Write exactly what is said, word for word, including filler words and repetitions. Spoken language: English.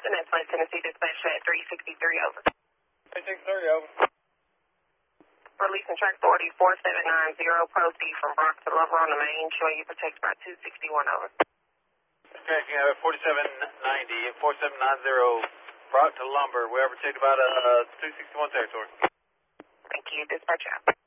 and that's West Tennessee Dispatch at three sixty-three, over. three sixty-three, over. Releasing track authority four seven nine zero, proceed from Brock to Lover on the main, showing you protect by two sixty-one, over. Tracking out at forty-seven ninety, four seven nine zero, Brock to Lumber. We are protected about uh, two sixty-one territory. Thank you, dispatch out.